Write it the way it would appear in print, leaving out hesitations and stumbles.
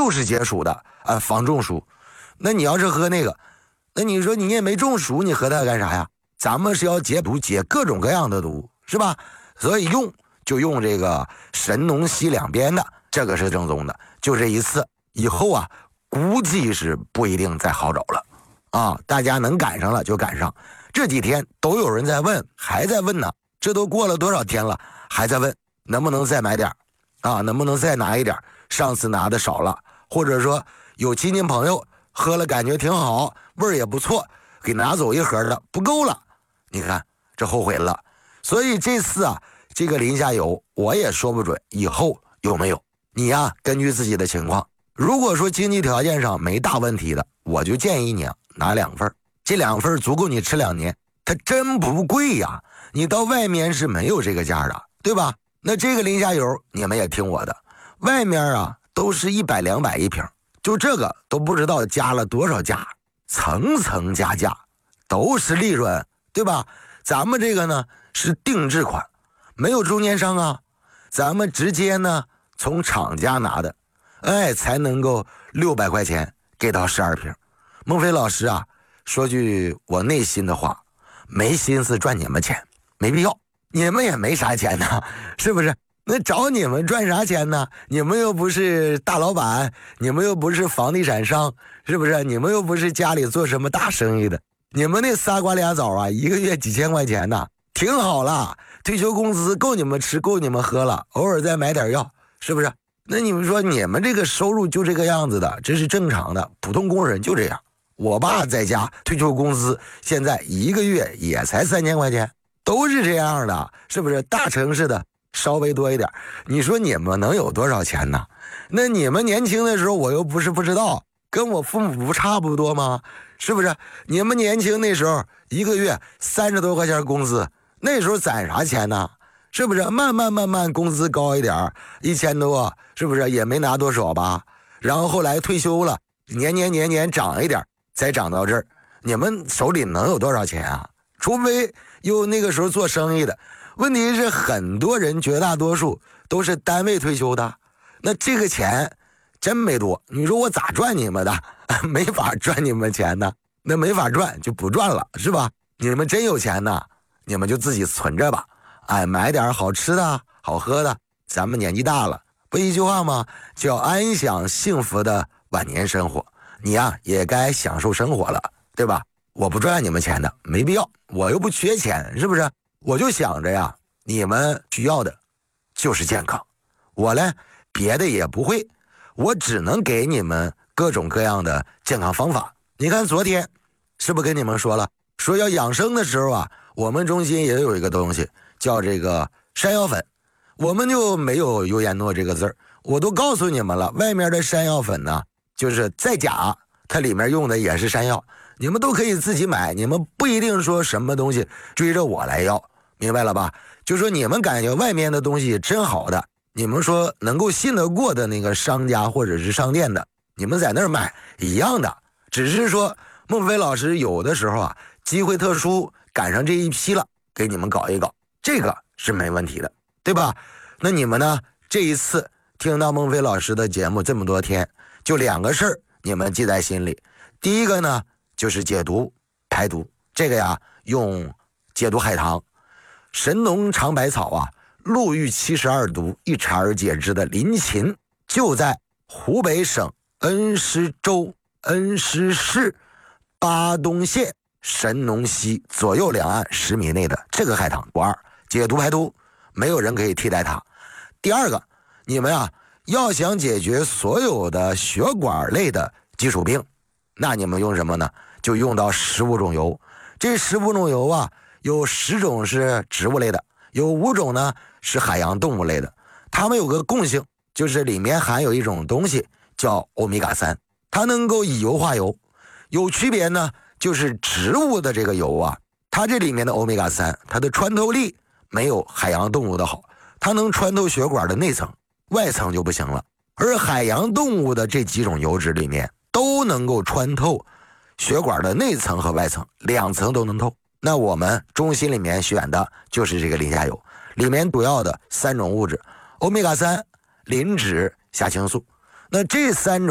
就是解暑的防中暑。那你要是喝那个，那你说你也没中暑，你喝它干啥呀？咱们是要解毒，解各种各样的毒，是吧？所以就用这个神农硒两边的，这个是正宗的。就这一次，以后啊，估计是不一定再好找了啊。大家能赶上了就赶上。这几天都有人在问，还在问呢。这都过了多少天了，还在问能不能再买点啊？能不能再拿一点？上次拿的少了，或者说有亲戚朋友喝了感觉挺好，味儿也不错，给拿走一盒的不够了。你看这后悔了。所以这次啊，这个临夏游我也说不准以后有没有。你呀，根据自己的情况，如果说经济条件上没大问题的，我就建议你拿2份，这2份足够你吃2年。它真不贵呀，你到外面是没有这个价的，对吧？那这个临夏油你们也听我的，外面啊都是100、200一瓶，就这个都不知道加了多少价，层层加价，都是利润，对吧？咱们这个呢是定制款，没有中间商啊，咱们直接呢从厂家拿的，才能够600块钱给到12瓶。孟非老师啊，说句我内心的话，没心思赚你们钱，没必要，你们也没啥钱呢，是不是？那找你们赚啥钱呢？你们又不是大老板，你们又不是房地产商，是不是？你们又不是家里做什么大生意的，你们那仨瓜俩枣啊，一个月几千块钱呢，挺好了，退休工资够你们吃，够你们喝了，偶尔再买点药，是不是？那你们说你们这个收入就这个样子的，这是正常的，普通工人就这样。我爸在家退休工资现在一个月也才3000块钱，都是这样的，是不是？大城市的稍微多一点，你说你们能有多少钱呢？那你们年轻的时候我又不是不知道，跟我父母不差不多吗？是不是？你们年轻那时候一个月30多块钱工资，那时候攒啥钱呢？是不是？慢慢工资高一点，1000多，是不是？也没拿多少吧。然后后来退休了，年涨一点，才涨到这儿。你们手里能有多少钱啊？除非有那个时候做生意的。问题是很多人绝大多数都是单位退休的，那这个钱真没多。你说我咋赚你们的？没法赚你们钱呢，那没法赚就不赚了，是吧？你们真有钱呢，你们就自己存着吧，买点好吃的好喝的。咱们年纪大了，不一句话吗？叫安享幸福的晚年生活。你呀也该享受生活了，对吧？我不赚你们钱的，没必要，我又不缺钱，是不是？我就想着呀，你们需要的就是健康，我呢别的也不会，我只能给你们各种各样的健康方法。你看昨天是不是跟你们说了，说要养生的时候啊，我们中心也有一个东西叫这个山药粉，我们就没有优颜诺这个字儿，我都告诉你们了，外面的山药粉呢就是再假，它里面用的也是山药，你们都可以自己买，你们不一定说什么东西追着我来要，明白了吧？就说你们感觉外面的东西真好的，你们说能够信得过的那个商家或者是商店的，你们在那儿买一样的，只是说孟非老师有的时候啊机会特殊赶上这一批了，给你们搞一搞，这个是没问题的，对吧？那你们呢这一次听到孟非老师的节目这么多天，就2个事儿你们记在心里。第一个呢就是解毒排毒，这个呀用解毒海棠、神农尝百草啊，陆玉72毒，一查而解之的临秦，就在湖北省恩施州恩施市巴东县神农溪左右两岸10米内的这个海棠不二，解毒排毒，没有人可以替代它。第二个，你们啊要想解决所有的血管类的基础病，那你们用什么呢？就用到15种油。这15种油啊，有10种是植物类的，有5种呢是海洋动物类的。它们有个共性，就是里面含有一种东西叫欧米伽3，它能够以油化油。有区别呢，就是植物的这个油啊，它这里面的欧米伽3，它的穿透力没有海洋动物的好，它能穿透血管的内层，外层就不行了。而海洋动物的这几种油脂里面都能够穿透血管的内层和外层，2层都能透。那我们中心里面选的就是这个磷虾油，里面主要的3种物质，欧米伽3、磷脂、虾青素。那这3种